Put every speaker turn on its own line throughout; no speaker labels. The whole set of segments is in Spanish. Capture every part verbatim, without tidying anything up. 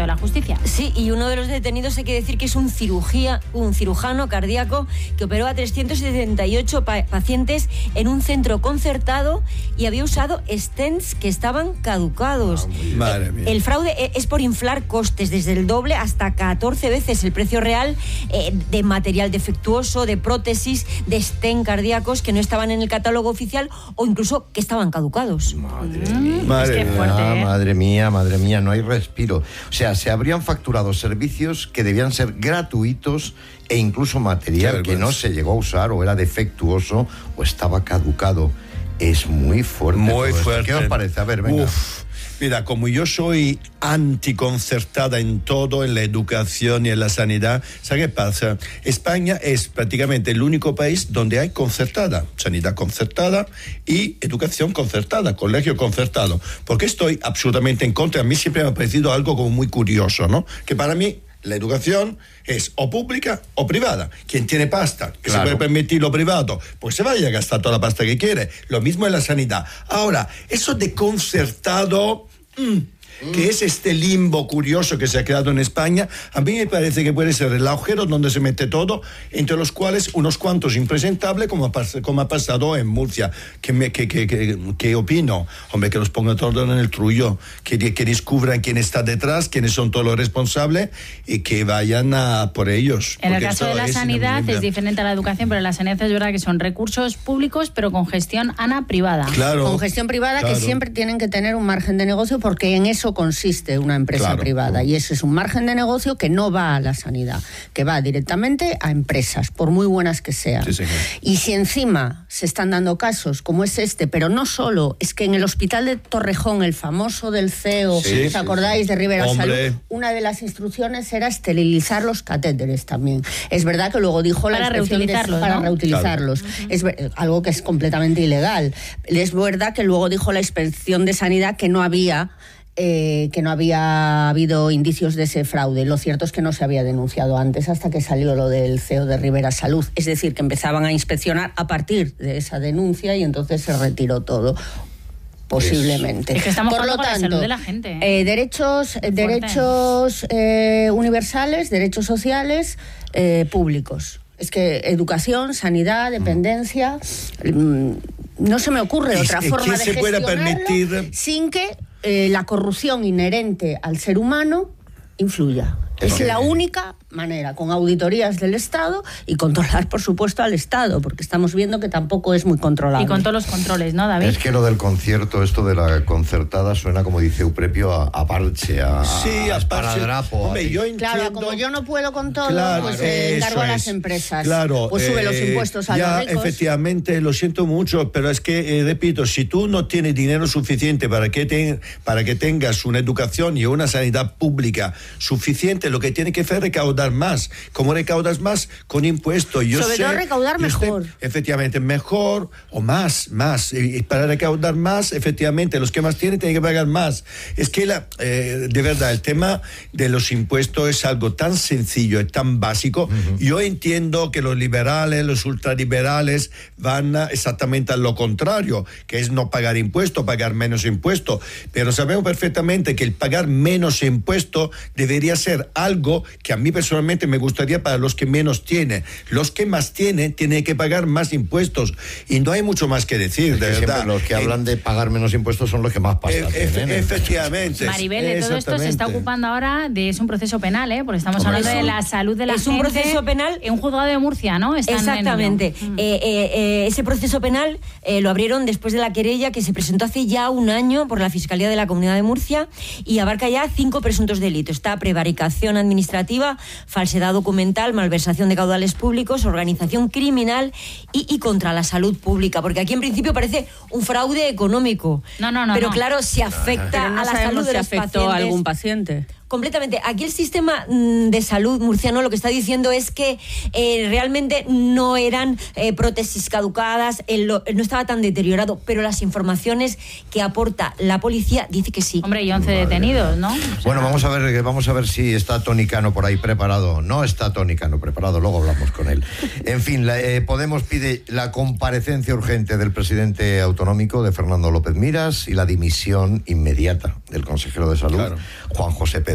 de la Justicia.
Sí, y uno de los detenidos hay que decir que es un cirugía, un cirujano cardíaco que operó a trescientos setenta y ocho pa- pacientes en un centro concertado y había usado stents que estaban caducados.
Ah, madre mía.
El fraude es por inflar costes desde el doble hasta catorce veces el precio real eh, de material defectuoso, de prótesis, de stent cardíacos que no estaban en el catálogo oficial o incluso que estaban caducados.
Madre
Mm,
mía.
Madre
es que
mía,
fuerte,
Ah,
¿eh?
madre mía, madre mía, no hay respiro. O sea, se habrían facturado servicios que debían ser gratuitos e incluso material
Qué
que no
vergüenza.
se llegó a usar o era defectuoso o estaba caducado. Es muy fuerte.
Muy
todo esto.
fuerte.
¿Qué os parece? A ver, venga.
Uf, mira, como yo soy anticoncertada en todo, en la educación y en la sanidad, ¿sabes qué pasa? España es prácticamente el único país donde hay concertada, sanidad concertada y educación concertada, colegio concertado. Porque estoy absolutamente en contra. A mí siempre me ha parecido algo como muy curioso, ¿no? Que para mí la educación es o pública o privada. Quien tiene pasta, que
Claro.
se puede permitir lo privado, pues se vaya a gastar toda la pasta que quiere. Lo mismo en la sanidad. Ahora, eso de concertado, mmm, que es este limbo curioso que se ha creado en España, a mí me parece que puede ser el agujero donde se mete todo, entre los cuales unos cuantos impresentables, como ha, pas- como ha pasado en Murcia. ¿Qué, me, que, que, que, que opino? Hombre, que los pongan todos en el trullo, que, que descubran quién está detrás, quiénes son todos los responsables y que vayan a por ellos.
En el
Porque
caso
esto
de la
es
sanidad
inadmisible.
es diferente a la educación, pero en la sanidad es verdad que son recursos públicos, pero con gestión, Ana, privada.
Claro.
Con gestión privada,
claro.
que siempre tienen que tener un margen de negocio, porque en eso consiste una empresa
Claro.
privada, y ese es un margen de negocio que no va a la sanidad, que va directamente a empresas, por muy buenas que sean.
Sí, señor.
Y si encima se están dando casos como es este, pero no solo, es que en el hospital de Torrejón, el famoso del C E O,
Sí,
¿os
sí,
acordáis de Rivera
Hombre.
Salud? Una de las instrucciones era esterilizar los catéteres también. Es verdad que luego dijo la
Para
inspección de-
reutilizarlos,
para
¿no?
reutilizarlos. Es ver- algo que es completamente ilegal. Es verdad que luego dijo la inspección de sanidad que no había eh, que no había habido indicios de ese fraude. Lo cierto es que no se había denunciado antes, hasta que salió lo del C E O de Rivera Salud. Es decir, que empezaban a inspeccionar a partir de esa denuncia y entonces se retiró todo. Posiblemente.
Es que estamos
Por lo
jugando con la
tanto,
salud de la gente, ¿eh?
eh, derechos, eh, derechos eh, universales, derechos sociales eh, públicos. Es que educación, sanidad, dependencia, mm, no se me ocurre
¿Y
otra
es-
forma
quién
de
se puede
gestionarlo
permitir?
sin que eh, la corrupción inherente al ser humano influya. Es
que-
la única manera, con auditorías del Estado y controlar, por supuesto, al Estado, porque estamos viendo que tampoco es muy controlable.
Y con todos los controles, ¿no, David?
Es que lo del concierto, esto de la concertada, suena, como dice Euprepio, a, a parche, a,
Sí,
a
a
esparadrapo.
Hombre,
a-
yo entiendo.
Claro, como yo no puedo con todo,
Claro,
pues eh, encargo a
eso
las
es.
empresas.
Claro,
pues sube
eh,
los impuestos a
ya,
los ricos.
efectivamente, lo siento mucho, pero es que, eh, repito, si tú no tienes dinero suficiente para que, te, para que tengas una educación y una sanidad pública suficiente, lo que tienes que hacer es recaudar más. ¿Cómo recaudas más? Con impuestos. Yo
Sobre
sé-
todo recaudar
yo estoy-
mejor.
efectivamente, mejor o más, más. Y, y para recaudar más, efectivamente, los que más tienen tienen que pagar más. Es que, la, eh, de verdad, el tema de los impuestos es algo tan sencillo y tan básico. Uh-huh. Yo entiendo que los liberales, los ultraliberales van a exactamente a lo contrario, que es no pagar impuestos, pagar menos impuestos. Pero sabemos perfectamente que el pagar menos impuestos debería ser algo que a mí personalmente me gustaría para los que menos tienen. Los que más tienen tienen que pagar más impuestos y no hay mucho más que decir,
Es
de
que
verdad.
siempre los que hablan de pagar menos impuestos son los que más pasta
E- efe-
tienen. ¿eh?
efectivamente.
Maribel, de todo esto se está
Exactamente.
ocupando ahora de es un proceso penal, ¿eh? Porque estamos
Hombre,
hablando
es
de
un-
la salud de la
es
gente.
un proceso penal.
En un juzgado de Murcia, ¿no? Están en
Exactamente.
ello. Mm.
Eh, eh, eh, ese proceso penal eh, lo abrieron después de la querella que se presentó hace ya un año por la Fiscalía de la Comunidad de Murcia y abarca ya cinco presuntos delitos. Está prevaricación administrativa, falsedad documental, malversación de caudales públicos, organización criminal y, y contra la salud pública. Porque aquí en principio parece un fraude económico.
No, no, no,
Pero
no.
claro, si afecta
Pero no
a la
sabemos
salud de
si
los
afectó
pacientes.
a algún paciente.
Completamente. Aquí el sistema mm, de salud murciano lo que está diciendo es que eh, realmente no eran eh, prótesis caducadas, el, lo, no estaba tan deteriorado, pero las informaciones que aporta la policía dice que sí.
Hombre, y once detenidos, ¿no? O sea,
Bueno, vamos a ver, vamos a ver si está Tony Cano por ahí preparado. No está Tony Cano preparado, luego hablamos con él. En fin, la, eh, Podemos pide la comparecencia urgente del presidente autonómico, de Fernando López Miras, y la dimisión inmediata del consejero de Salud,
Claro.
Juan José Pedreño.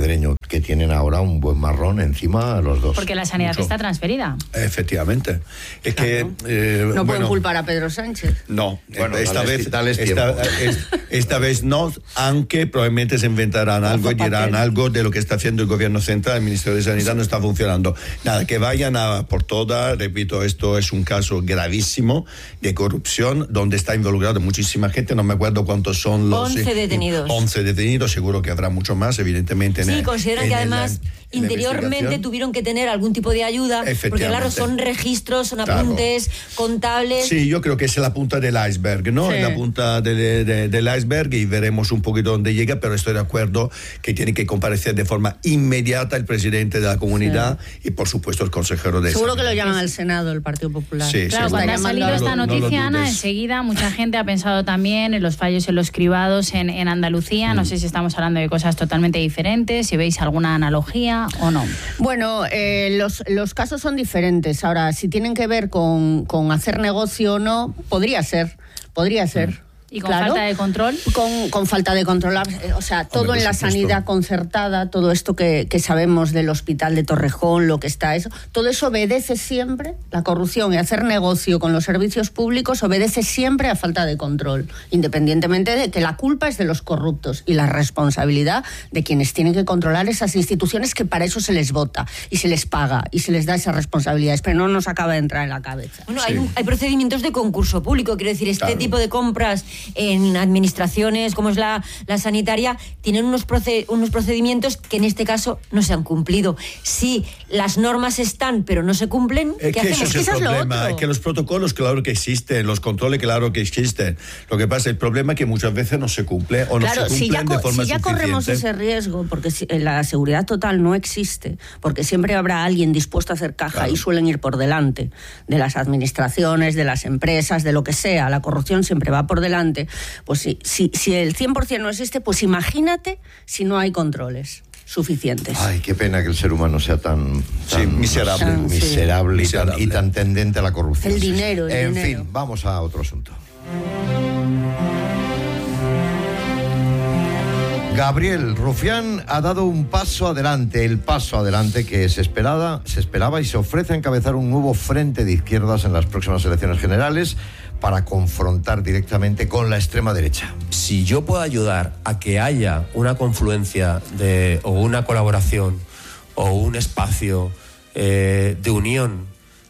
que tienen ahora un buen marrón encima los dos.
Porque la sanidad
Mucho.
está transferida.
Efectivamente. Es
Claro.
que... eh,
No pueden
bueno,
culpar a Pedro Sánchez.
No,
Bueno,
esta,
dales-
vez,
dales
esta,
tiempo.
es- esta vez no, aunque probablemente se inventarán algo y dirán algo de lo que está haciendo el gobierno central. El Ministerio de Sanidad no está funcionando. Nada, que vayan a por todas. Repito, esto es un caso gravísimo de corrupción donde está involucrada muchísima gente. No me acuerdo cuántos son los...
once detenidos.
once detenidos, seguro que habrá mucho más, evidentemente. En
Sí,
el-
consideran
en
que
el-
además
en la
interiormente
investigación.
tuvieron que tener algún tipo de ayuda, porque
Efectivamente.
claro, son registros, son
Claro.
apuntes contables.
Sí, yo creo que es la punta del iceberg, ¿no?
Sí.
Es la punta de- de- del iceberg y veremos un poquito dónde llega, pero estoy de acuerdo que tiene que comparecer de forma inmediata el presidente de la comunidad y, por supuesto, el consejero de
Seguro que lo
Sanidad.
llaman al Senado, el Partido Popular.
Sí,
Claro,
seguro.
cuando ha
Estaría
salido
mandando-
esta
No lo- no lo
noticia, Ana,
dudes.
enseguida mucha gente ha pensado también en los fallos en los cribados en, en Andalucía. No sé si estamos hablando de cosas totalmente diferentes, si veis alguna analogía o no.
Bueno, eh, los, los casos son diferentes. Ahora, si tienen que ver con, con hacer negocio o no, podría ser, podría ser.
¿Y con
Claro.
falta de control?
Con, con falta de controlar, eh, o sea, todo
Hombre,
en
por
la
supuesto.
sanidad concertada, todo esto que, que sabemos del hospital de Torrejón, lo que está eso, todo eso obedece siempre, la corrupción y hacer negocio con los servicios públicos obedece siempre a falta de control, independientemente de que la culpa es de los corruptos y la responsabilidad de quienes tienen que controlar esas instituciones que para eso se les vota y se les paga y se les da esas responsabilidades, pero no nos acaba de entrar en la cabeza.
Bueno,
Sí.
hay, un- hay procedimientos de concurso público, quiero decir, este
Claro.
tipo de compras en administraciones como es la, la sanitaria tienen unos, proce- unos procedimientos que en este caso no se han cumplido. Si las normas están pero no se cumplen,
Es
¿qué
que eso
hacemos?
es el
Eso es lo
problema,
otro.
es que los protocolos claro que existen, los controles claro que existen. Lo que pasa, el problema es que muchas veces no se cumple o no
Claro,
se
si
cumplen
ya, co-
de forma
si ya corremos
suficiente.
ese riesgo, porque si- eh, la seguridad total no existe, porque siempre habrá alguien dispuesto a hacer caja
Claro.
y suelen ir por delante de las administraciones, de las empresas, de lo que sea, la corrupción siempre va por delante, pues si, si, si el cien por ciento no existe, pues imagínate si no hay controles suficientes.
Ay, qué pena que el ser humano sea tan,
Sí,
tan
miserable.
tan
Sí.
miserable, y tan-
Miserable.
Y, tan, tendente a la corrupción.
El dinero, el
en
dinero.
fin, vamos a otro asunto. Gabriel Rufián ha dado un paso adelante, el paso adelante que se esperaba, se esperaba y se ofrece a encabezar un nuevo frente de izquierdas en las próximas elecciones generales para confrontar directamente con la extrema derecha.
Si yo puedo ayudar a que haya una confluencia de, o una colaboración o un espacio eh, de unión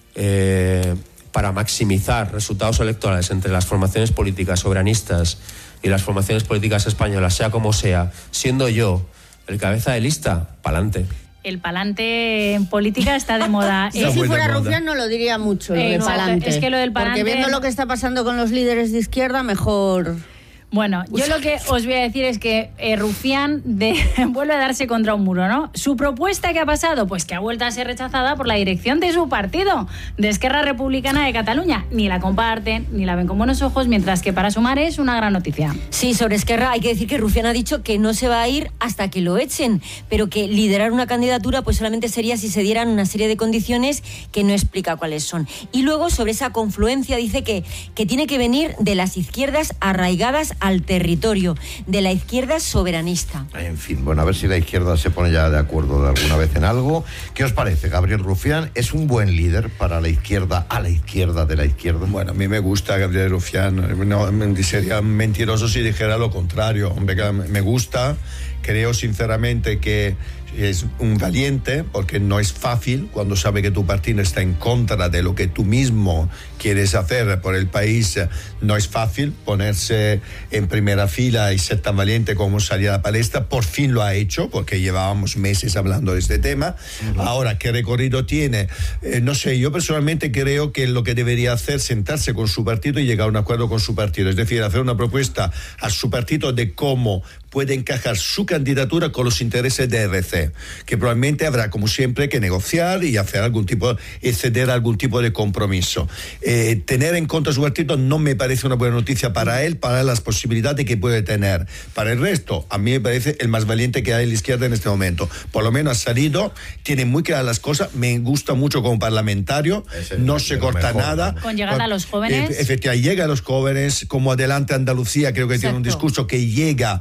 eh, para maximizar resultados electorales entre las formaciones políticas soberanistas y las formaciones políticas españolas, sea como sea, siendo yo el cabeza de lista, pa'lante.
El palante en política está de moda.
Yo
Está
si
muy de
fuera
moda.
Rufián no lo diría mucho, lo
Eh,
de
exacto,
pa'lante.
es que lo del
Porque
pa'lante-
viendo lo que está pasando con los líderes de izquierda, mejor...
Bueno, yo lo que os voy a decir es que eh, Rufián de, vuelve a darse contra un muro, ¿no? Su propuesta, ¿qué ha pasado? Pues que ha vuelto a ser rechazada por la dirección de su partido, de Esquerra Republicana de Cataluña. Ni la comparten, ni la ven con buenos ojos, mientras que para Sumar es una gran noticia.
Sí, sobre Esquerra hay que decir que Rufián ha dicho que no se va a ir hasta que lo echen, pero que liderar una candidatura pues solamente sería si se dieran una serie de condiciones que no explica cuáles son. Y luego sobre esa confluencia dice que, que tiene que venir de las izquierdas arraigadas al territorio, de la izquierda soberanista.
En fin, bueno, a ver si la izquierda se pone ya de acuerdo de alguna vez en algo. ¿Qué os parece? ¿Gabriel Rufián es un buen líder para la izquierda, a la izquierda de la izquierda?
Bueno, a mí me gusta Gabriel Rufián. No, sería mentiroso si dijera lo contrario. Hombre, que me gusta. Creo sinceramente que es un valiente, porque no es fácil cuando sabe que tu partido está en contra de lo que tú mismo quieres hacer por el país. No es fácil ponerse en primera fila y ser tan valiente como salir a la palestra. Por fin lo ha hecho, porque llevábamos meses hablando de este tema. Uh-huh. Ahora, ¿qué recorrido tiene? Eh, no sé, yo personalmente creo que lo que debería hacer es sentarse con su partido y llegar a un acuerdo con su partido. Es decir, hacer una propuesta a su partido de cómo puede encajar su candidatura con los intereses de R C, que probablemente habrá, como siempre, que negociar y hacer algún tipo, exceder algún tipo de compromiso. Eh, tener en contra su partido no me parece una buena noticia para él, para las posibilidades que puede tener. Para el resto, a mí me parece el más valiente que hay en la izquierda en este momento. Por lo menos ha salido, tiene muy claras las cosas, me gusta mucho como parlamentario,
Ese
no
es
se
lo
corta
mejor,
nada.
¿no? Con llegada a los jóvenes.
E- efectivamente, llega a los jóvenes, como Adelante Andalucía, creo que
Exacto.
tiene un discurso que llega, que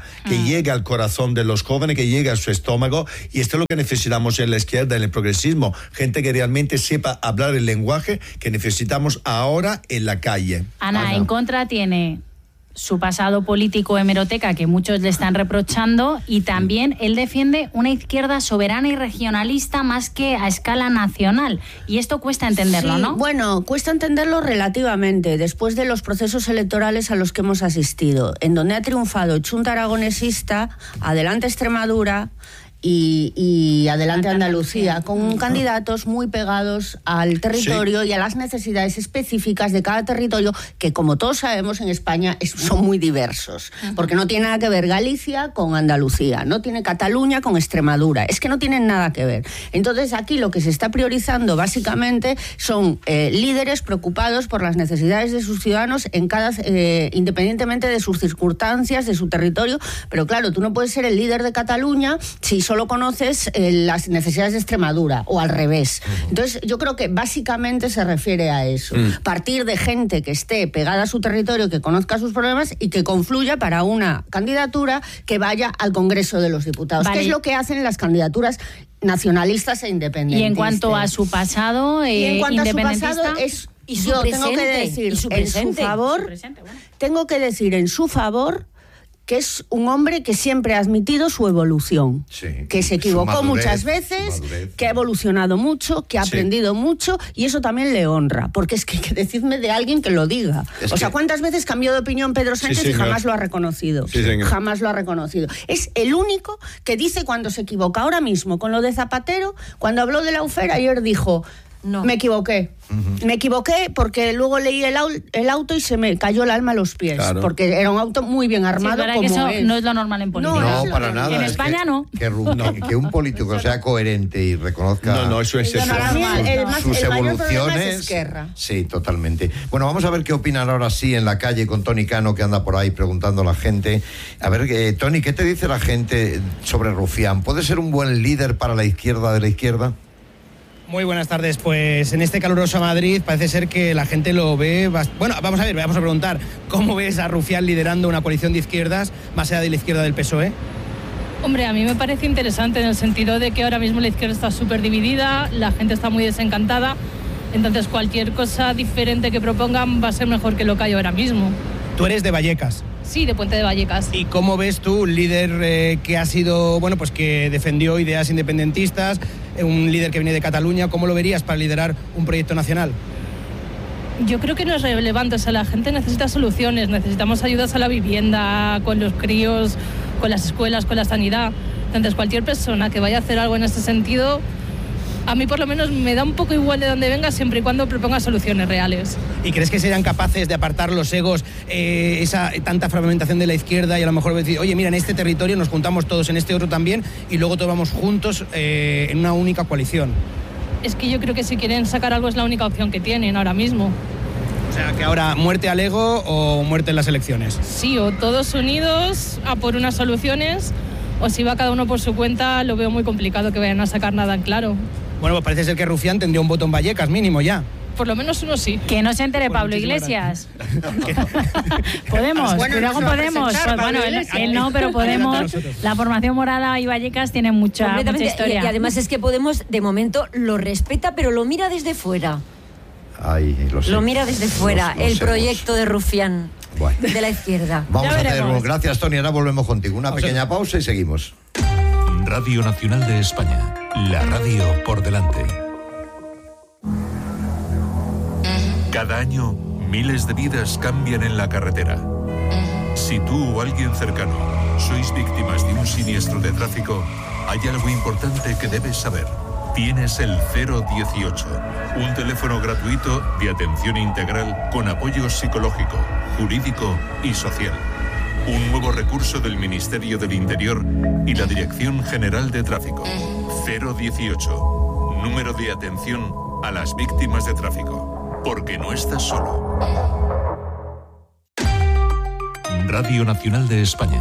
llegue al corazón de los jóvenes, que llegue a su estómago, y esto es lo que necesitamos en la izquierda, en el progresismo, gente que realmente sepa hablar el lenguaje que necesitamos ahora en la calle.
Ana, Ana. En contra tiene su pasado político hemeroteca, que muchos le están reprochando, y también él defiende una izquierda soberana y regionalista más que a escala nacional. Y esto cuesta entenderlo,
sí,
¿no?
Bueno, cuesta entenderlo relativamente, después de los procesos electorales a los que hemos asistido, en donde ha triunfado Chunta Aragonesista, Adelante Extremadura y, y Adelante Andalucía, con candidatos muy pegados al territorio sí. y a las necesidades específicas de cada territorio, que como todos sabemos en España es, son muy diversos, porque no tiene nada que ver Galicia con Andalucía, no tiene Cataluña con Extremadura, es que no tienen nada que ver. Entonces aquí lo que se está priorizando básicamente son eh, líderes preocupados por las necesidades de sus ciudadanos en cada, eh, independientemente de sus circunstancias, de su territorio, pero claro, tú no puedes ser el líder de Cataluña si solo conoces eh, las necesidades de Extremadura o al revés. Uh-huh. Entonces yo creo que básicamente se refiere a eso, uh-huh. partir de gente que esté pegada a su territorio, que conozca sus problemas y que confluya para una candidatura que vaya al Congreso de los Diputados, vale. que es lo que hacen las candidaturas nacionalistas e independentistas.
Y en cuanto a su pasado eh,
y en cuanto
independentista,
a su pasado es,
y su
yo
presente,
tengo que decir
y su
en su favor,
su presente, bueno.
tengo que decir en su favor que es un hombre que siempre ha admitido su evolución,
sí,
que se equivocó
madurez,
muchas veces, que ha evolucionado mucho, que ha
sí.
aprendido mucho, y eso también le honra, porque es que, que decidme de alguien que lo diga.
Es
o
que...
sea, ¿cuántas veces cambió de opinión Pedro Sánchez
sí,
y jamás lo ha reconocido?
Sí,
jamás lo ha reconocido. Es el único que dice cuando se equivoca. Ahora mismo, con lo de Zapatero, cuando habló de la UFER, ayer dijo... No. Me equivoqué. Uh-huh. Me equivoqué porque luego leí el, au- el auto y se me cayó el alma a los pies. Claro. Porque era un auto muy bien armado.
Sí, es
como
que eso
es.
no es lo normal en política.
No,
no
para nada.
En
es
España
que,
no.
Que, no. que un político sea coherente y reconozca
no, no, eso es
eso. Para mí el, el más,
sus
el mayor
evoluciones.
problema es Esquerra.
Sí, totalmente. Bueno, vamos a ver qué opinan ahora sí en la calle con Toni Cano, que anda por ahí preguntando a la gente. A ver, eh, Toni, ¿qué te dice la gente sobre Rufián? ¿Puede ser un buen líder para la izquierda de la izquierda?
Muy buenas tardes. Pues en este caluroso Madrid parece ser que la gente lo ve... Bast- bueno, vamos a ver, vamos a preguntar. ¿Cómo ves a Rufián liderando una coalición de izquierdas, más allá de la izquierda del P S O E?
Hombre, a mí me parece interesante en el sentido de que ahora mismo la izquierda está súper dividida, la gente está muy desencantada, entonces cualquier cosa diferente que propongan va a ser mejor que lo que hay ahora mismo.
Tú eres de Vallecas.
Sí, de Puente de Vallecas.
¿Y cómo ves tú un líder eh, que ha sido, bueno, pues que defendió ideas independentistas, eh, un líder que viene de Cataluña? ¿Cómo lo verías para liderar un proyecto nacional?
Yo creo que no es relevante, o sea, la gente necesita soluciones, necesitamos ayudas a la vivienda, con los críos, con las escuelas, con la sanidad. Entonces, cualquier persona que vaya a hacer algo en este sentido, a mí por lo menos me da un poco igual de dónde venga, siempre y cuando proponga soluciones reales.
¿Y crees que serían capaces de apartar los egos, eh, esa tanta fragmentación de la izquierda, y a lo mejor decir, oye, mira, en este territorio nos juntamos todos, en este otro también, y luego todos vamos juntos eh, en una única coalición?
Es que yo creo que si quieren sacar algo es la única opción que tienen ahora mismo.
O sea, que ahora muerte al ego o muerte en las elecciones.
Sí, o todos unidos a por unas soluciones, o si va cada uno por su cuenta, lo veo muy complicado que vayan a sacar nada en claro.
Bueno, pues parece ser que Rufián tendría un voto en Vallecas, mínimo ya.
Por lo menos uno sí.
Que no se entere
Bueno,
Pablo Iglesias. Podemos,
Bueno,
luego
nos va a
Podemos.
presentar,
Pues, bueno, él, él no, pero Podemos. La formación morada y Vallecas tienen mucha, mucha historia.
Y, y además es que Podemos, de momento, lo respeta, pero lo mira desde fuera.
Ay, lo, sé.
Lo mira desde fuera,
Lo- lo
el
sabemos.
proyecto de Rufián,
Bueno.
de la izquierda.
Vamos
Ya
a
veremos.
hacerlo. Gracias, Toni. Ahora volvemos contigo. Una pequeña pausa y seguimos.
Radio Nacional de España. La radio por delante. Cada año, miles de vidas cambian en la carretera. Si tú o alguien cercano sois víctimas de un siniestro de tráfico, hay algo importante que debes saber. Tienes el cero dieciocho, un teléfono gratuito de atención integral con apoyo psicológico, jurídico y social. Un nuevo recurso del Ministerio del Interior y la Dirección General de Tráfico. cero dieciocho, número de atención a las víctimas de tráfico. Porque no estás solo. Radio Nacional de España.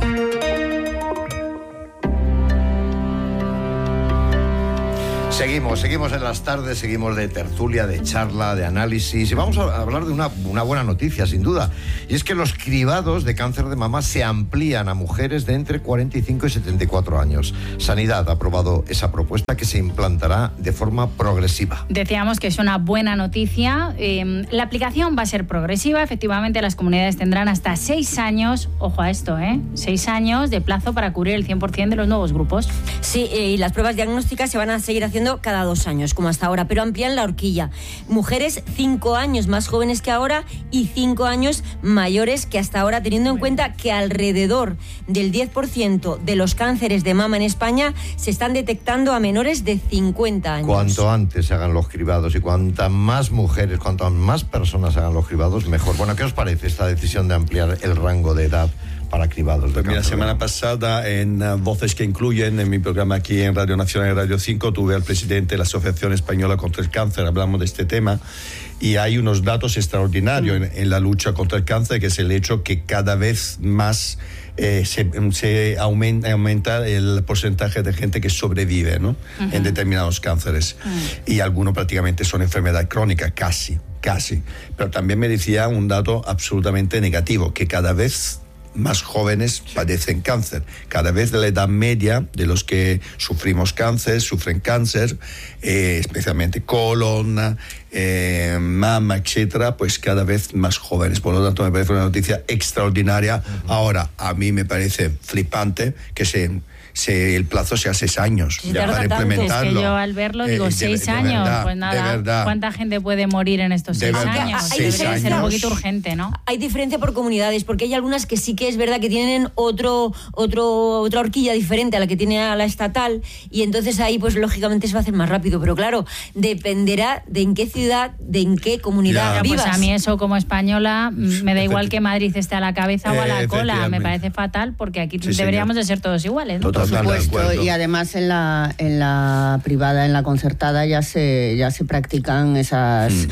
Seguimos, seguimos en las tardes, seguimos de tertulia, de charla, de análisis y vamos a hablar de una, una buena noticia, sin duda. Y es que los cribados de cáncer de mama se amplían a mujeres de entre cuarenta y cinco y setenta y cuatro años. Sanidad ha aprobado esa propuesta que se implantará de forma progresiva.
Decíamos que es una buena noticia. Eh, la aplicación va a ser progresiva. Efectivamente, las comunidades tendrán hasta seis años, ojo a esto, ¿eh? Seis años de plazo para cubrir el cien por ciento de los nuevos grupos.
Sí, eh, y las pruebas diagnósticas se van a seguir haciendo cada dos años, como hasta ahora, pero amplían la horquilla. Mujeres cinco años más jóvenes que ahora y cinco años mayores que hasta ahora, teniendo en cuenta que alrededor del diez por ciento de los cánceres de mama en España se están detectando a menores de cincuenta años.
Cuanto antes se hagan los cribados y cuantas más mujeres, cuantas más personas hagan los cribados, mejor. Bueno, ¿qué os parece esta decisión de ampliar el rango de edad para cribados?
Pues mira, la semana pasada en uh, Voces que Incluyen, en mi programa aquí en Radio Nacional y Radio cinco, tuve al presidente de la Asociación Española contra el Cáncer, hablamos de este tema, y hay unos datos extraordinarios mm. en, en la lucha contra el cáncer, que es el hecho que cada vez más eh, se, se aumenta, aumenta el porcentaje de gente que sobrevive, ¿no? Uh-huh. En determinados cánceres. Uh-huh. Y algunos prácticamente son enfermedad crónica, casi, casi. Pero también me decía un dato absolutamente negativo, que cada vez más jóvenes padecen cáncer. Cada vez de la edad media de los que sufrimos cáncer, sufren cáncer, eh, especialmente colon, eh, mama, etcétera, pues cada vez más jóvenes. Por lo tanto, me parece una noticia extraordinaria. Uh-huh. Ahora, a mí me parece flipante que se... Se, el plazo sea seis años
sí,
ya para implementarlo.
Es que yo al verlo digo, eh, seis de, de años, verdad, pues nada, ¿cuánta gente puede morir en estos
de
seis
verdad,
años?
Hay
Debe
seis
ser un
años.
poquito urgente, ¿no?
Hay diferencia por comunidades, porque hay algunas que sí que es verdad que tienen otro, otro, otra horquilla diferente a la que tiene a la estatal, y entonces ahí pues lógicamente se va a hacer más rápido, pero claro, dependerá de en qué ciudad, de en qué comunidad
ya,
vivas.
Pues a mí eso como española me da igual que Madrid esté a la cabeza eh, o a la cola, me parece fatal, porque aquí sí, deberíamos señor. de ser todos iguales, ¿no?
Por supuesto. Y además en la en la privada, en la concertada ya se ya se practican esas mm.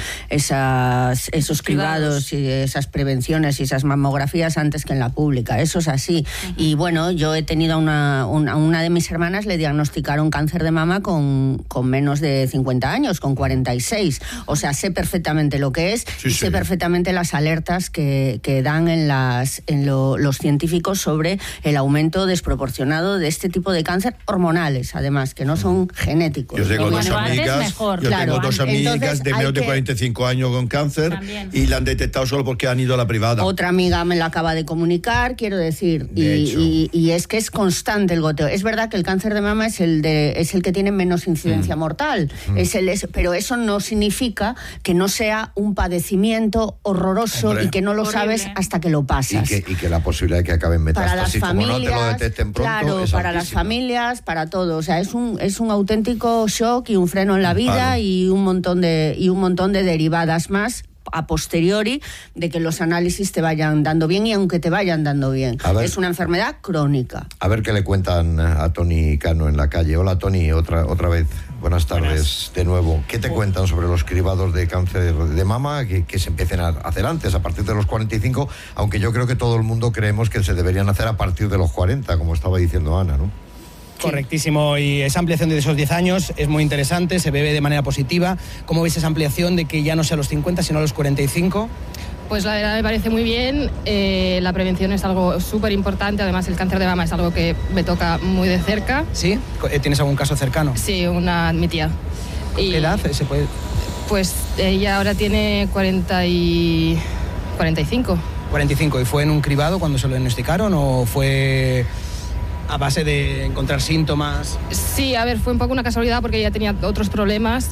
esas esos cribados y esas prevenciones y esas mamografías antes que en la pública. Eso es así. Uh-huh. Y bueno, yo he tenido una, una una de mis hermanas le diagnosticaron cáncer de mama con con menos de cincuenta años, con cuarenta y seis. O sea, sé perfectamente lo que es sí, y sé sí. perfectamente las alertas que, que dan en las en lo, los científicos sobre el aumento desproporcionado de este tipo de cáncer hormonales, además, que no son genéticos.
Yo tengo
no,
dos amigas,
mejor,
yo
claro.
tengo dos amigas Entonces, de menos de cuarenta y cinco años con cáncer también. Y la han detectado solo porque han ido a la privada.
Otra amiga me la acaba de comunicar, quiero decir, y, y, y es que es constante el goteo. Es verdad que el cáncer de mama es el de es el que tiene menos incidencia mm. mortal, mm. es el es, pero eso no significa que no sea un padecimiento horroroso Hombre. y que no lo Horrible. sabes hasta que lo pasas.
Y que, y que la posibilidad de que acabe en metástasis,
para las familias,
como no te lo detecten pronto,
claro,
es
para
altísimo.
las familias, para todo, o sea, es un es un auténtico shock y un freno en la vida claro. y un montón de y un montón de derivadas más a posteriori de que los análisis te vayan dando bien, y aunque te vayan dando bien, es una enfermedad crónica.
A ver qué le cuentan a Tony Cano en la calle. Hola Tony, otra otra vez. Buenas tardes Buenas. de nuevo. ¿Qué te cuentan sobre los cribados de cáncer de mama que, que se empiecen a hacer antes, a partir de los cuarenta y cinco? Aunque yo creo que todo el mundo creemos que se deberían hacer a partir de los cuarenta, como estaba diciendo Ana, ¿no?
Correctísimo, y esa ampliación de esos diez años es muy interesante, se ve de manera positiva. ¿Cómo ves esa ampliación de que ya no sea a los cincuenta, sino a los cuarenta y cinco?
Pues la verdad me parece muy bien, eh, la prevención es algo súper importante, además el cáncer de mama es algo que me toca muy de cerca.
¿Sí? ¿Tienes algún caso cercano?
Sí, una mi tía.
¿Con qué edad se puede...?
Pues ella ahora tiene cuarenta y cinco.
cuarenta y cinco, ¿y fue en un cribado cuando se lo diagnosticaron o fue a base de encontrar síntomas?
Sí, a ver, fue un poco una casualidad porque ella tenía otros problemas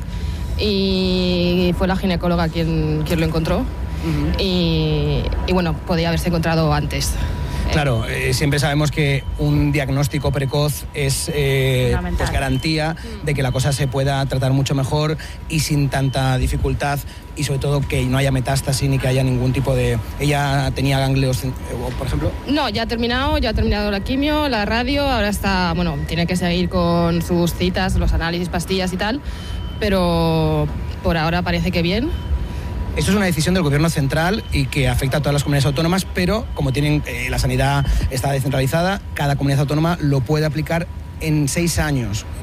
y fue la ginecóloga quien, quien lo encontró. Uh-huh. y, y bueno, podía haberse encontrado antes.
Claro, eh, siempre sabemos que un diagnóstico precoz es eh, pues garantía de que la cosa se pueda tratar mucho mejor y sin tanta dificultad, y sobre todo que no haya metástasis ni que haya ningún tipo de... ¿Ella tenía ganglios, por ejemplo?
No, ya ha terminado, ya ha terminado la quimio, la radio, ahora está, bueno, tiene que seguir con sus citas, los análisis, pastillas y tal, pero por ahora parece que bien.
Esto es una decisión del gobierno central y que afecta a todas las comunidades autónomas, pero como tienen eh, la sanidad está descentralizada, cada comunidad autónoma lo puede aplicar en seis años.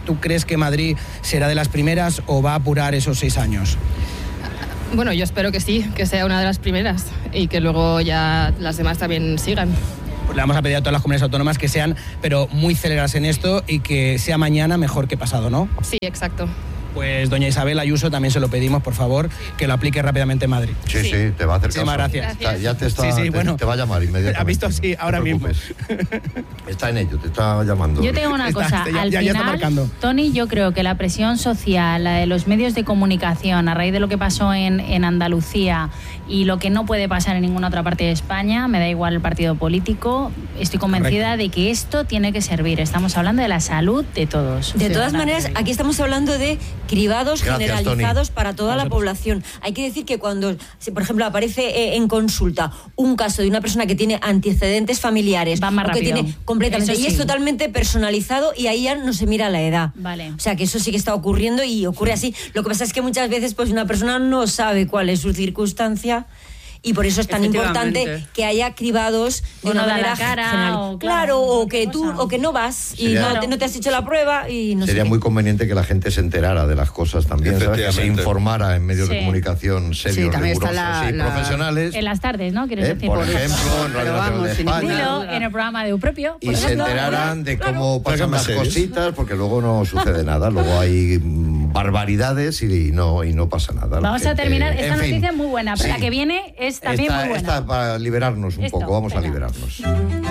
¿tú crees que Madrid será de las primeras o va a apurar esos seis años?
Bueno, yo espero que sí, que sea una de las primeras y que luego ya las demás también sigan.
Pues le vamos a pedir a todas las comunidades autónomas que sean, pero muy celeras en esto y que sea mañana mejor que pasado, ¿no?
Sí, exacto.
Pues doña Isabel Ayuso también se lo pedimos, por favor, que lo aplique rápidamente en Madrid.
Sí, sí, sí, te va a hacer caso.
Muchísimas gracias.
Está, ya te está,
sí, sí,
te,
bueno,
te va a llamar inmediatamente.
¿Ha visto? Sí, ahora
no
mismo.
Está en ello, te está llamando.
Yo tengo una
Está,
cosa,
está, ya,
al
ya, ya está
final,
marcando.
Tony, yo creo que la presión social, la de los medios de comunicación, a raíz de lo que pasó en, en Andalucía y lo que no puede pasar en ninguna otra parte de España, me da igual el partido político, estoy convencida Correcto. de que esto tiene que servir. Estamos hablando de la salud de todos.
De todas maneras, aquí estamos hablando de cribados
Gracias,
generalizados
Tony.
para toda la población. Hay que decir que cuando, si, por ejemplo, aparece eh, en consulta un caso de una persona que tiene antecedentes familiares,
va más
o que
rápido.
tiene completamente,
Eso
y
sí.
es totalmente personalizado y ahí ya no se mira la edad.
Vale.
O sea, que eso sí que está ocurriendo y ocurre así. Lo que pasa es que muchas veces pues una persona no sabe cuál es su circunstancia. Y por eso es tan importante que haya cribados de
Uno
una
da
manera
la cara,
general.
o, claro,
claro, o que
cosa.
tú, o que no vas
Sería-
y no te, no te has hecho la prueba y no
Sería
sé qué.
muy conveniente que la gente se enterara de las cosas también, ¿sabes? Que se
Efectivamente.
informara en medios
Sí.
de comunicación serios,
Sí, también está
rigurosos
la-
y
la-
profesionales.
En las tardes, ¿no? ¿Quieres
¿eh?
decir?
Por ejemplo, en Radio
Pero
Nacional
vamos,
de
sin
España.
Dilo en el programa de Eupropio.
Y
por
se
ejemplo.
enteraran de
Claro.
cómo pasan
más
las
serios.
cositas, porque luego no sucede nada, luego hay mm, barbaridades y no, y no pasa nada. La
Vamos a
gente-
terminar.
en
Esta
fin,
noticia es muy buena, pero
sí.
la que viene es también
Esta-
muy buena.
esta para liberarnos un
Esto,
poco, vamos a
venga.
liberarnos.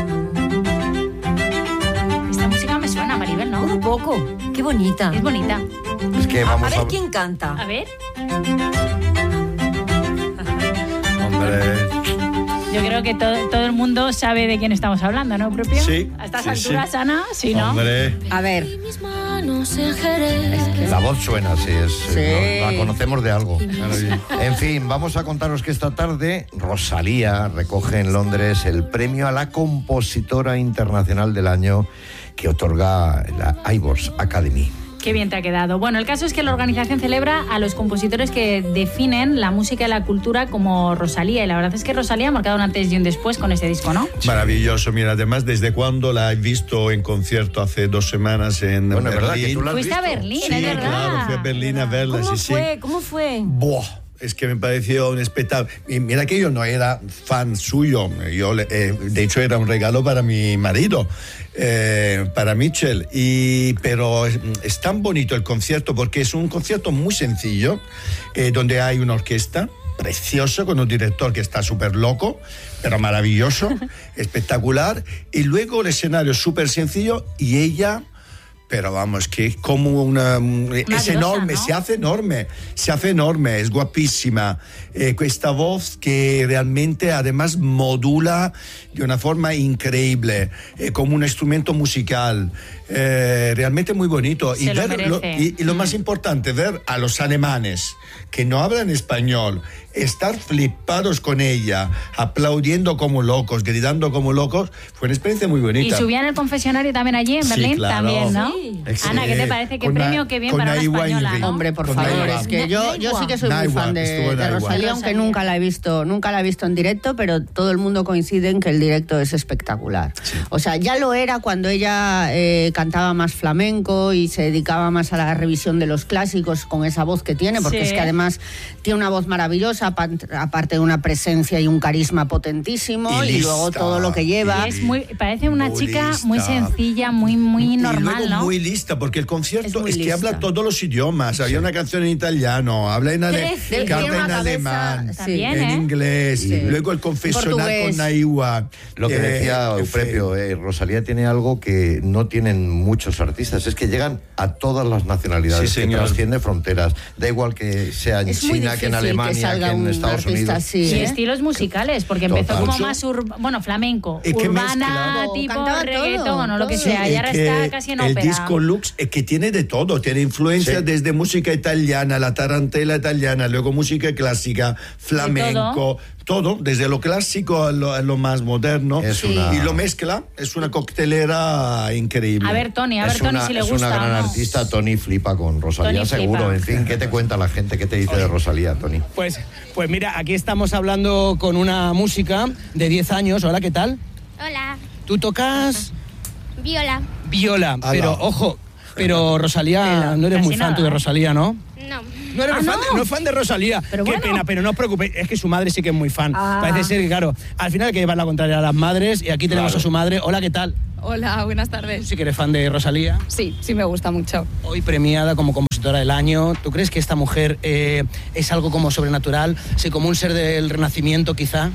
Esta música me suena, Maribel, ¿no?
Un poco. Qué bonita.
Es bonita.
Es que
A,
vamos
a
a...
ver quién canta.
A ver,
Hombre,
yo creo que todo, todo el mundo sabe de quién estamos hablando, ¿no, Propio?
Sí,
A estas
sí,
alturas,
sí.
Ana, sí, ¿no?
hombre.
A ver,
La voz suena, sí, es,
Sí.
no- la conocemos de algo. En fin, vamos a contaros que esta tarde Rosalía recoge en Londres el premio a la compositora internacional del año que otorga la Ivors Academy.
Qué bien te ha quedado. Bueno, el caso es que la organización celebra a los compositores que definen la música y la cultura como Rosalía. Y la verdad es que Rosalía ha marcado un antes y un después con este disco, ¿no?
Maravilloso, mira, además, ¿desde cuándo la he visto en concierto? Hace dos semanas en
Bueno, es verdad que
Berlín.
tú la has
Fuiste a
visto.
Berlín,
Sí,
es verdad.
claro, fui a Berlín a verla,
¿Cómo
sí,
fue?
sí.
¿Cómo fue?
Buah, es que me pareció un espectáculo. Y mira que yo no era fan suyo. Yo, le- eh, de hecho, era un regalo para mi marido, eh, para Mitchell. Y, pero es, es tan bonito el concierto porque es un concierto muy sencillo, eh, donde hay una orquesta precioso, con un director que está súper loco, pero maravilloso, espectacular. Y luego el escenario súper sencillo y ella... Pero vamos, que como una... es
diosa,
enorme,
¿no?
se hace enorme, se hace enorme, es guapísima. Eh, esta voz que realmente además modula de una forma increíble, eh, como un instrumento musical. Eh, realmente muy bonito.
Se lo merece.
y, y lo más importante, ver a los alemanes que no hablan español, estar flipados con ella, aplaudiendo como locos, gritando como locos, fue una experiencia muy
Y
bonita.
subían el confesionario también allí en
Sí,
Berlín,
claro.
también, ¿no?
Sí.
Ana, ¿qué te
Eh,
parece? ¿Qué
con
premio?
Na-
Qué bien
con
para una
Naiwa
española,
Ingrid.
¿no?
hombre, por
Con
favor,
Naiwa.
es que yo, yo sí que soy muy
Naiwa,
fan de,
estuvo
de
Naiwa.
Rosalía, aunque
Rosalía.
nunca la he visto, nunca la he visto en directo, pero todo el mundo coincide en que el directo es espectacular. O sea, ya lo era cuando ella eh, cantaba más flamenco y se dedicaba más a la revisión de los clásicos con esa voz que tiene, porque
Sí.
es que además tiene una voz maravillosa, apa- aparte de una presencia y un carisma potentísimo,
Y
y, luego
lista.
todo lo que lleva.
Y es muy, parece una
Muy
chica
lista.
muy sencilla, muy, muy
Y
normal,
luego
¿no?
muy lista, porque el
Es
concierto
muy
es, que
lista.
habla todos los idiomas. Había una canción en italiano, habla en, ale-
Trece.
canta
Tiene
en
una cabeza-
alemán,
sí.
También,
en
¿eh?
inglés,
Sí.
luego el confesional
Portugués.
con Naiwa.
Lo que
Eh,
decía
eh,
Eufrepio, eh, Rosalía tiene algo que no tienen muchos artistas, es que llegan a todas las nacionalidades,
Sí,
que
señor.
trasciende fronteras. Da igual que sea en
Es muy
China, que en
difícil que
Alemania,
salga
que en
un
Estados
artista
Unidos.
así,
Y
¿eh?
estilos musicales, porque empezó
Total.
como más, ur- bueno, flamenco,
Es que
urbana,
mezcla.
tipo
Cantaba
reggaetón
todo,
o lo que
todo.
sea, y
es
ahora
que
está casi en
el
ópera.
disco Lux es que tiene de todo, tiene influencia
Sí.
desde música italiana, la tarantela italiana, luego música clásica, flamenco, todo, desde lo clásico a lo, a lo más moderno.
Es una-
Y lo mezcla, es una coctelera increíble.
A ver, Tony, a ver,
Es
Tony,
una,
si le
es
gusta
una gran
o no.
artista, Tony flipa con Rosalía,
Tony
seguro.
flipa.
En fin, ¿qué te cuenta la gente? ¿Qué te dice de Rosalía, Tony?
Pues, pues mira, aquí estamos hablando con una música de diez años. Hola, ¿qué tal?
Hola,
Tú tocas
viola.
viola,
Ala.
pero ojo, Pero Rosalía, no eres
Casi
muy fan
nada,
tú de
¿eh?
Rosalía, ¿no?
No.
No eres
Ah,
fan,
¿no?
De, no fan de Rosalía.
Pero
Qué
bueno.
pena, pero no os preocupéis. Es que su madre sí que es muy fan.
Ah.
Parece ser que, claro, al final hay que llevar la contraria a las madres. Y aquí tenemos
Claro.
a su madre. Hola, ¿qué tal?
Hola, buenas
¿Tú
tardes.
sí que eres fan de Rosalía?
Sí, sí me gusta mucho.
Hoy premiada como compositora del año. ¿Tú crees que esta mujer eh, es algo como sobrenatural? Sí, como un ser del Renacimiento, quizá.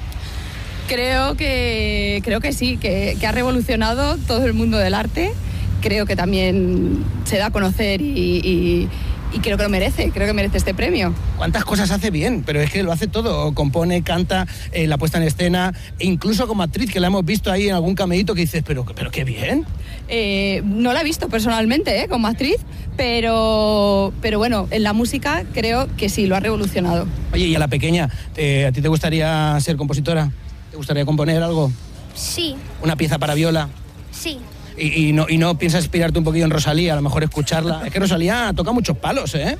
Creo que, creo que sí, que, que ha revolucionado todo el mundo del arte. Creo que también se da a conocer y, y, y creo que lo merece, creo que merece este premio.
¿Cuántas cosas hace bien? Pero es que lo hace todo. Compone, canta, eh, la puesta en escena, e incluso como actriz, que la hemos visto ahí en algún cameíto que dices, pero, pero qué bien.
Eh, no la he visto personalmente ¿eh? como actriz, pero, pero bueno, en la música creo que sí, lo ha revolucionado.
Oye, y a la pequeña, eh, ¿a ti te gustaría ser compositora? ¿Te gustaría componer algo?
Sí,
¿Una pieza para viola?
sí.
Y, y, no, y no piensas inspirarte un poquillo en Rosalía, a lo mejor escucharla. Es que Rosalía toca muchos palos, ¿eh?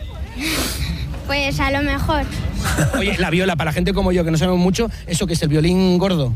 Pues a lo mejor.
Oye, la viola, para gente como yo, que no sabemos mucho, ¿eso qué es, el violín gordo?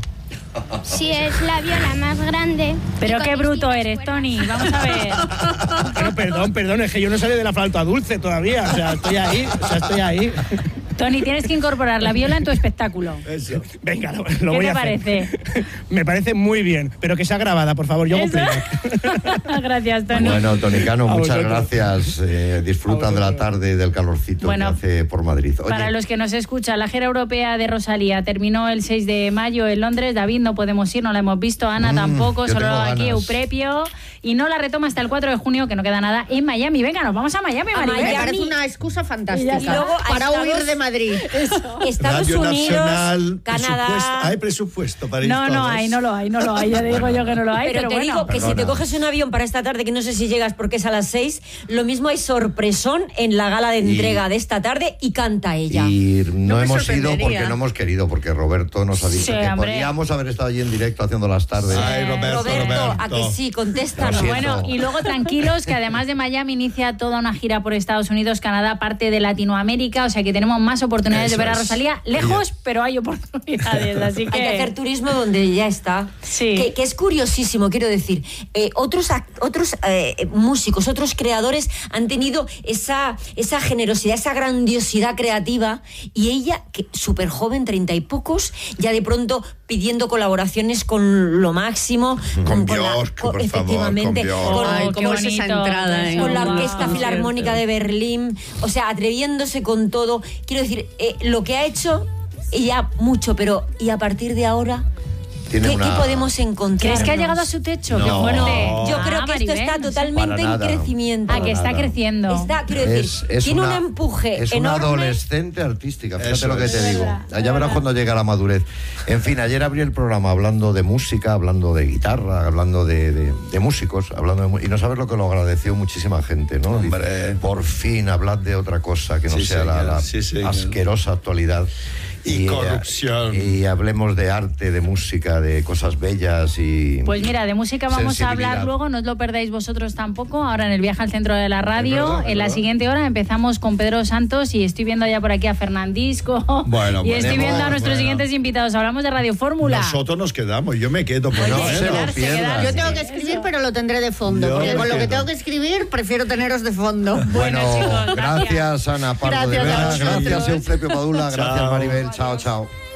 Sí, es la viola más grande.
Pero
y con
qué bruto
distintas
eres,
cuerdas.
Tony. Vamos a ver.
Bueno, perdón, perdón, es que yo no salí de la flauta dulce todavía. O sea, estoy ahí, o sea, estoy ahí.
Tony, tienes que incorporar la viola en tu espectáculo.
Eso.
Venga, lo, lo
¿Qué
voy
te
a hacer.
parece?
Me parece muy bien, pero que sea grabada, por favor, yo hago
Eso.
playback.
Gracias, Tony.
Bueno, Tonicano,
A
muchas
vosotros.
gracias. Eh, disfruta
A
de la
vosotros.
tarde y del calorcito
Bueno,
que hace por Madrid. Oye,
Para los que nos escuchan, la gira europea de Rosalía terminó el seis de mayo en Londres. David, no podemos ir, no la hemos visto. Ana
Mm,
tampoco,
yo
solo
tengo
aquí
ganas.
Euprepio. Y no la retoma hasta el cuatro de junio, que no queda nada, en Miami. Venga, nos vamos a Miami,
A
Maribel.
Me
Miami.
parece una excusa fantástica
Y luego a
para
Estados-
huir de Madrid.
Estados
Radio
Unidos,
Nacional,
Canadá.
presupuesto. Hay presupuesto para ir
No, no
todos.
hay, no lo hay, no lo hay. Ya digo yo que no lo hay,
Pero,
pero,
te
bueno.
digo que si te
Perdona.
coges un avión para esta tarde, que no sé si llegas porque es a las seis, lo mismo hay sorpresón en la gala de
Y-
entrega de esta tarde y canta ella.
Y no,
No me
hemos ido
sorprendería.
porque no hemos querido, porque Roberto nos ha dicho
Sí,
que
hombre.
podíamos haber estado allí en directo haciendo las tardes.
Ay, Roberto,
Roberto,
Roberto.
a que sí, contéstanos.
Lo siento.
Bueno, y luego tranquilos, que además de Miami inicia toda una gira por Estados Unidos, Canadá, parte de Latinoamérica, o sea que tenemos más oportunidades
Eso
de ver a
es.
Rosalía lejos, pero hay oportunidades, así que...
Hay que hacer turismo donde ya está.
Sí.
Que, que es curiosísimo, quiero decir. Eh, otros act- otros eh, músicos, otros creadores han tenido esa, esa generosidad, esa grandiosidad creativa. Y ella, que súper joven, treinta y pocos, ya de pronto pidiendo colaboraciones con lo máximo.
Con
la-
Björk, por
efectivamente,
favor, con
con,
Björk.
Ay,
qué
cómo es esa
bonito,
entrada, ¿eh?
con la
Wow.
Orquesta Filarmónica de Berlín, o sea, atreviéndose con todo. Quiero decir, eh, lo que ha hecho ella mucho, pero ¿y a partir de ahora?
Tiene
¿Qué,
una-
qué podemos encontrar?
¿Crees que ha llegado a su techo?
No.
¡Qué fuerte!
Yo
Ah,
creo que esto
Maribel.
está totalmente
Para
en
nada.
crecimiento.
Ah, que está
nada.
creciendo.
Está, quiero decir,
Es, es
tiene
una,
un empuje
es una
enorme.
adolescente artística, fíjate
Eso
lo que
es.
te
Es
digo.
verdad,
Ya
es
verás
verdad.
cuando llegue a la madurez. En fin, ayer abrí el programa hablando de música, hablando de guitarra, hablando de, de- de músicos, hablando de mu- y no sabes lo que lo agradeció muchísima gente, ¿no?
Hombre.
Dice, por fin hablad de otra cosa que no
Sí,
sea la,
señor,
la
sí, señor.
asquerosa actualidad.
Y
eh,
corrupción.
Y hablemos de arte, de música, de cosas bellas y...
Pues mira, de música vamos a hablar
sensibilidad.
luego, no os lo perdáis vosotros tampoco. Ahora en el viaje al centro de la radio,
Es verdad, es
en la
verdad.
siguiente hora empezamos con Pedro Santos y estoy viendo ya por aquí a Fernandisco.
Bueno,
y
bueno,
estoy viendo a
bueno,
nuestros
bueno.
siguientes invitados. Hablamos de Radio Fórmula.
Nosotros nos quedamos, yo me quedo por
Oye,
No se lo
quedarse,
pierdan.
quedarse.
Yo tengo que escribir, pero lo tendré de fondo.
Yo
Porque
me
con lo que
quedo.
tengo que escribir, prefiero teneros de fondo.
Bueno,
Bueno, chicos, gracias.
gracias Ana Pardo de
Gracias a
Vera,
vosotros.
gracias Euflepio Padula, gracias
Chao.
Maribel, chao, chao.